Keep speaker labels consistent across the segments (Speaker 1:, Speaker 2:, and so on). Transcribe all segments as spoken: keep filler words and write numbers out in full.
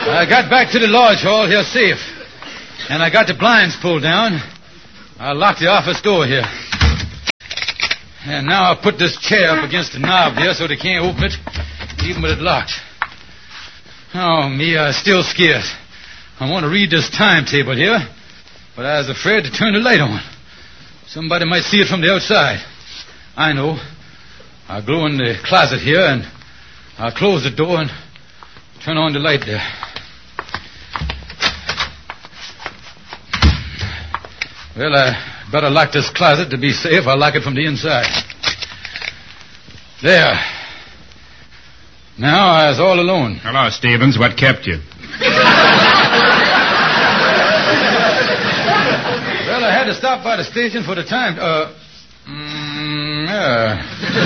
Speaker 1: I got back to the lodge hall here safe. And I got the blinds pulled down. I locked the office door here. And now I put this chair up against the knob here so they can't open it, even with it locked. Oh, me, I'm still scared. I want to read this timetable here, but I was afraid to turn the light on. Somebody might see it from the outside. I know. I'll go in the closet here, and I'll close the door and turn on the light there. Well, I better lock this closet to be safe. I'll lock it from the inside. There. Now I was all alone.
Speaker 2: Hello, Stevens. What kept you?
Speaker 1: Well, I had to stop by the station for the time. Uh, mm, yeah.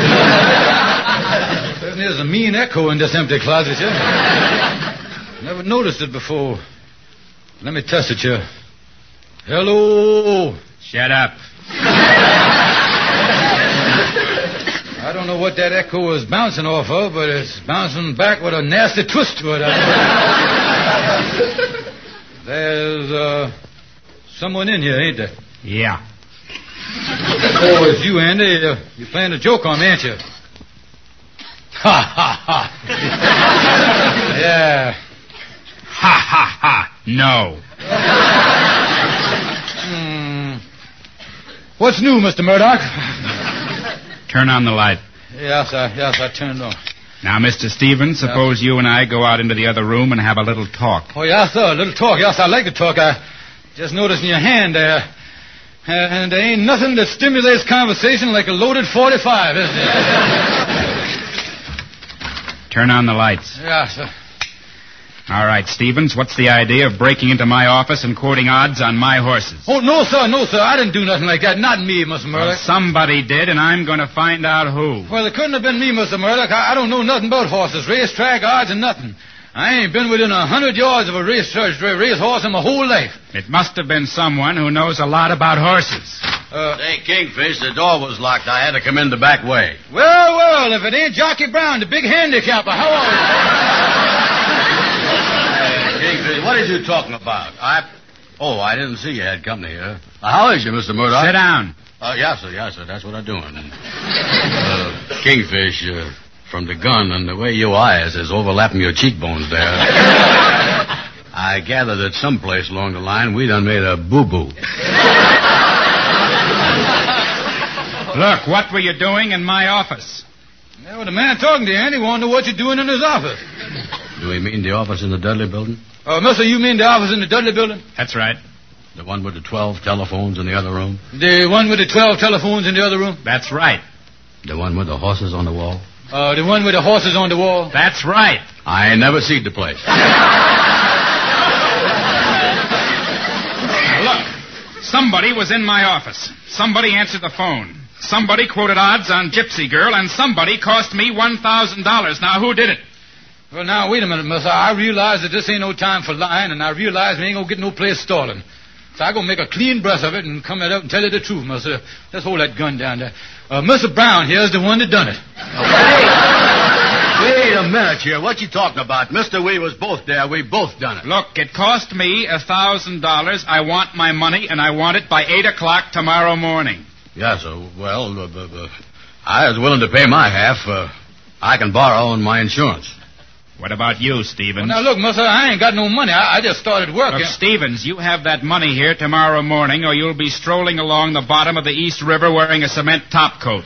Speaker 1: There's a mean echo in this empty closet here. Never noticed it before. Let me test it here. Hello.
Speaker 2: Shut up.
Speaker 1: I don't know what that echo is bouncing off of, but it's bouncing back with a nasty twist to it. There's uh, someone in here, ain't there?
Speaker 2: Yeah.
Speaker 1: Oh, it's you, Andy. Uh, you're playing a joke on me, ain't you? Ha, ha, ha. Yeah.
Speaker 2: Ha, ha, ha. No.
Speaker 1: Hmm. What's new, Mister Murdoch?
Speaker 2: Turn on the light.
Speaker 1: Yes, sir. Yes, I turned on.
Speaker 2: Now, Mister Stevens, suppose you and I go out into the other room and have a little talk.
Speaker 1: Oh, yes, sir. A little talk. Yes, I like to talk. I just noticed in your hand there. Uh, and there ain't nothing that stimulates conversation like a loaded forty-five, is there?
Speaker 2: Turn on the lights.
Speaker 1: Yes, sir.
Speaker 2: All right, Stevens, what's the idea of breaking into my office and quoting odds on my horses?
Speaker 1: Oh, no, sir, no, sir. I didn't do nothing like that. Not me, Mister Murdoch.
Speaker 2: Well, somebody did, and I'm going to find out who.
Speaker 1: Well, it couldn't have been me, Mister Murdoch. I, I don't know nothing about horses, racetrack, odds, and nothing. I ain't been within a hundred yards of a race, race horse in my whole life.
Speaker 2: It must have been someone who knows a lot about horses.
Speaker 3: Uh, hey, Kingfish, the door was locked. I had to come in the back way.
Speaker 1: Well, well, if it ain't Jockey Brown, the big handicapper, how are you?
Speaker 3: Kingfish, what are you talking about? I... Oh, I didn't see you had company here. Uh, how is you, Mister Murdoch?
Speaker 2: Sit down.
Speaker 3: Uh, yes, sir, yes, sir. That's what I'm doing. Uh, Kingfish, uh, from the gun and the way your eyes is overlapping your cheekbones there, I gather that someplace along the line we done made a boo-boo.
Speaker 2: Look, what were you doing in my office?
Speaker 1: Yeah, well, the man talking to you, Andy, wanted to know what you're doing in his office.
Speaker 3: Do we mean the office in the Dudley building?
Speaker 1: Oh, uh, mister, you mean the office in the Dudley building?
Speaker 2: That's right.
Speaker 3: The one with the twelve telephones in the other room?
Speaker 1: The one with the twelve telephones in the other room?
Speaker 2: That's right.
Speaker 3: The one with the horses on the wall?
Speaker 1: Uh, the one with the horses on the wall?
Speaker 2: That's right.
Speaker 3: I ain't never seen the place.
Speaker 2: Look, somebody was in my office. Somebody answered the phone. Somebody quoted odds on Gypsy Girl, and somebody cost me one thousand dollars. Now, who did it?
Speaker 1: Well, now, wait a minute, mister. I realize that this ain't no time for lying, and I realize we ain't gonna get no place stolen. So I'm gonna make a clean breast of it and come right out and tell you the truth, mister. Let's hold that gun down there. Uh, Mister Brown here's the one that done it.
Speaker 3: Wait a minute here. What you talking about? Mister, we was both there. We both done it.
Speaker 2: Look, it cost me a thousand dollars. I want my money, and I want it by eight o'clock tomorrow morning.
Speaker 3: Yes, sir. Well, uh, uh, uh, I was willing to pay my half. Uh, I can borrow on my insurance.
Speaker 2: What about you, Stevens?
Speaker 1: Well, now, look, mister, I ain't got no money. I, I just started working.
Speaker 2: Look, Stevens, you have that money here tomorrow morning, or you'll be strolling along the bottom of the East River wearing a cement topcoat.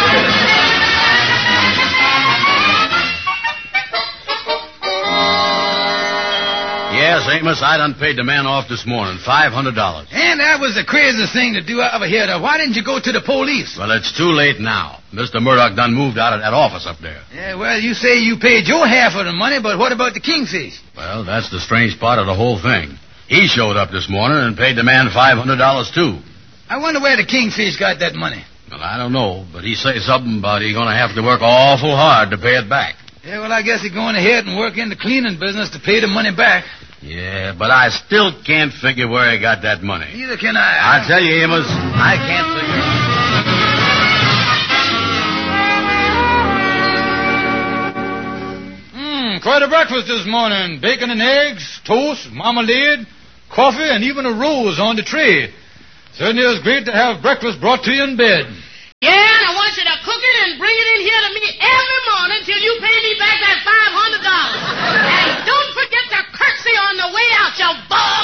Speaker 3: Yes, Amos, I done paid the man off this morning, five hundred dollars.
Speaker 1: And that was the craziest thing to do over here. Why didn't you go to the police?
Speaker 3: Well, it's too late now. Mister Murdoch done moved out of that office up there.
Speaker 1: Yeah, well, you say you paid your half of the money, but what about the Kingfish?
Speaker 3: Well, that's the strange part of the whole thing. He showed up this morning and paid the man five hundred dollars, too.
Speaker 1: I wonder where the Kingfish got that money.
Speaker 3: Well, I don't know, but he said something about he's going to have to work awful hard to pay it back.
Speaker 1: Yeah, well, I guess he's going ahead and work in the cleaning business to pay the money back.
Speaker 3: Yeah, but I still can't figure where he got that money.
Speaker 1: Neither can I.
Speaker 3: I tell you, Amos, I can't figure it.
Speaker 1: Hmm, quite a breakfast this morning. Bacon and eggs, toast, marmalade, coffee, and even a rose on the tray. Certainly it's great to have breakfast brought to you in bed.
Speaker 4: Yeah, and I want you to cook it and bring it in here to me every morning till